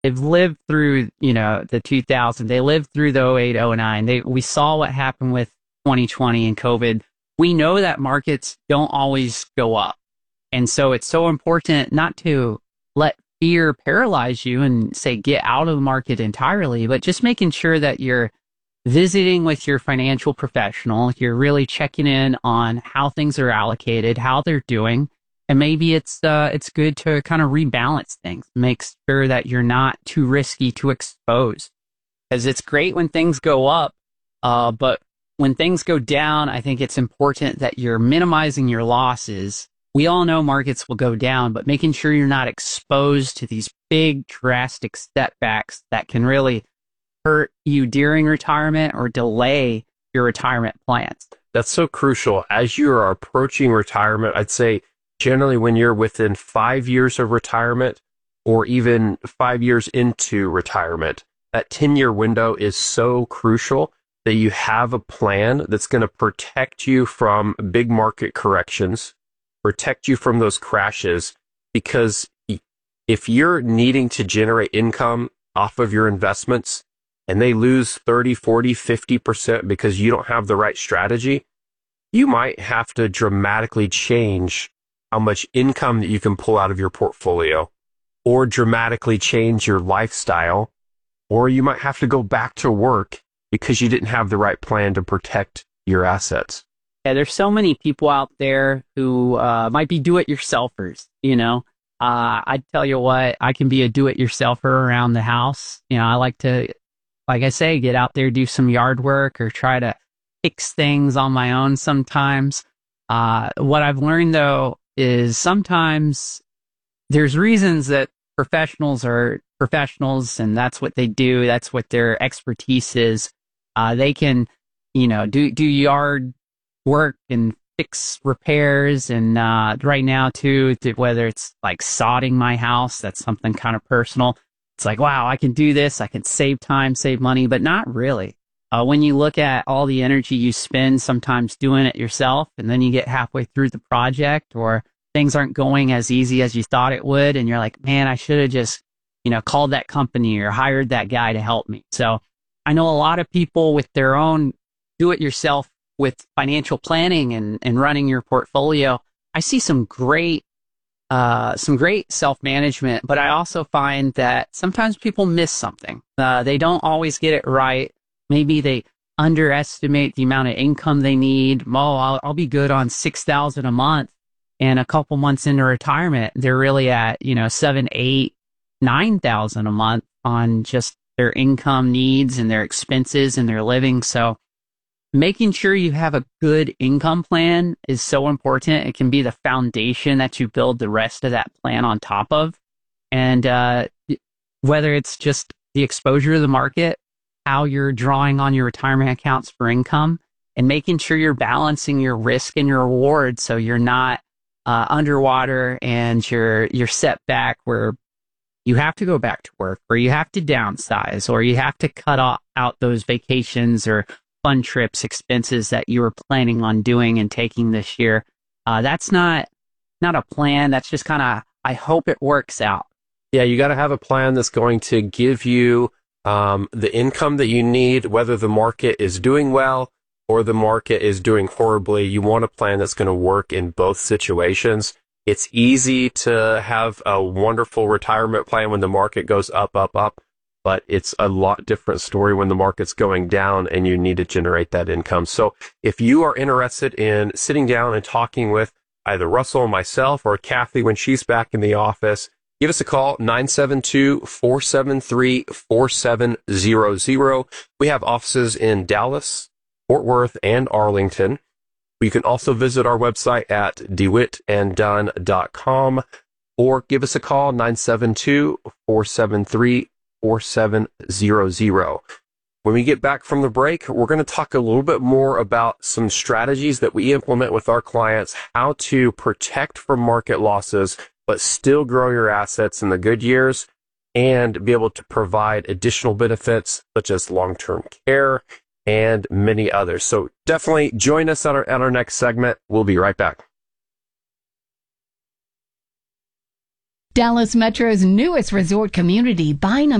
They've lived through, the 2000. They lived through the 08, 09. We saw what happened with 2020 and COVID. We know that markets don't always go up. And so it's so important not to let fear paralyze you and say, get out of the market entirely, but just making sure that you're visiting with your financial professional. You're really checking in on how things are allocated, how they're doing. And maybe it's good to kind of rebalance things, make sure that you're not too risky to expose. Because it's great when things go up, but when things go down, I think it's important that you're minimizing your losses. We all know markets will go down, but making sure you're not exposed to these big, drastic setbacks that can really hurt you during retirement or delay your retirement plans. That's so crucial. As you are approaching retirement, I'd say generally when you're within 5 years of retirement or even 5 years into retirement, that 10-year window is so crucial that you have a plan that's going to protect you from big market corrections, protect you from those crashes, because if you're needing to generate income off of your investments and they lose 30, 40, 50% because you don't have the right strategy, you might have to dramatically change how much income that you can pull out of your portfolio, or dramatically change your lifestyle, or you might have to go back to work because you didn't have the right plan to protect your assets. Yeah, there's so many people out there who might be do-it-yourselfers, I tell you what, I can be a do-it-yourselfer around the house. I like to, like I say, get out there, do some yard work or try to fix things on my own sometimes. What I've learned, though, is sometimes there's reasons that professionals are professionals and that's what they do. That's what their expertise is. They can, do yard work and fix repairs. And right now, too, whether it's like sodding my house, that's something kind of personal. It's like, wow, I can do this. I can save time, save money, but not really. When you look at all the energy you spend sometimes doing it yourself, and then you get halfway through the project or things aren't going as easy as you thought it would, and you're like, man, I should have just, called that company or hired that guy to help me. So I know a lot of people with their own do-it-yourself with financial planning and running your portfolio. I see some great self-management, but I also find that sometimes people miss something. They don't always get it right. Maybe they underestimate the amount of income they need. I'll be good on $6,000 a month, and a couple months into retirement, they're really at 7, 8, 9,000 a month on just their income needs and their expenses and their living. So making sure you have a good income plan is so important. It can be the foundation that you build the rest of that plan on top of. And whether it's just the exposure to the market, how you're drawing on your retirement accounts for income, and making sure you're balancing your risk and your reward so you're not underwater and you're set back where you have to go back to work, or you have to downsize, or you have to cut out those vacations or fun trips, expenses that you were planning on doing and taking this year. That's not a plan. That's just kind of, I hope it works out. Yeah, you got to have a plan that's going to give you the income that you need, whether the market is doing well or the market is doing horribly. You want a plan that's going to work in both situations. It's easy to have a wonderful retirement plan when the market goes up, up, up, but it's a lot different story when the market's going down and you need to generate that income. So if you are interested in sitting down and talking with either Russell, myself, or Kathy when she's back in the office, give us a call, 972-473-4700. We have offices in Dallas, Fort Worth, and Arlington. You can also visit our website at dewittanddunn.com or give us a call, 972-473-4700. When we get back from the break, we're going to talk a little bit more about some strategies that we implement with our clients, how to protect from market losses, but still grow your assets in the good years and be able to provide additional benefits such as long-term care and many others. So definitely join us at our next segment. We'll be right back. Dallas Metro's newest resort community, Bynum